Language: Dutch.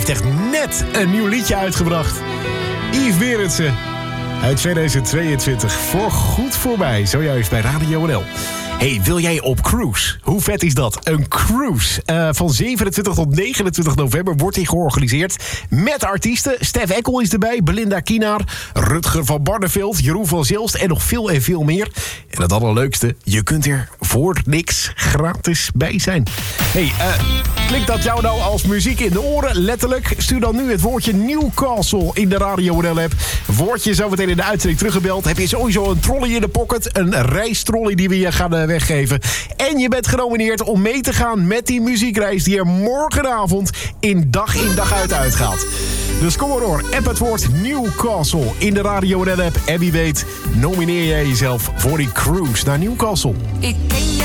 heeft echt net een nieuw liedje uitgebracht. Yves Berendsen uit 2022. Voor goed voorbij, zojuist bij Radio NL. Hey, wil jij op cruise? Hoe vet is dat? Een cruise. Van 27 tot 29 november wordt die georganiseerd. Met artiesten. Stef Eckel is erbij. Belinda Kienaar. Rutger van Barneveld. Jeroen van Zilst. En nog veel en veel meer. En het allerleukste. Je kunt er voor niks gratis bij zijn. Hey, klinkt dat jou nou als muziek in de oren? Letterlijk. Stuur dan nu het woordje Newcastle in de Radio NL app. Word je zo meteen in de uitzending teruggebeld. Heb je sowieso een trolley in de pocket. Een reistrolley die we je gaan weggeven. En je bent genomineerd om mee te gaan met die muziekreis die er morgenavond in dag uit uitgaat. Dus kom maar door. App het woord Newcastle in de Radio NL app. En wie weet nomineer jij jezelf voor die cruise naar Newcastle. Ik ken jou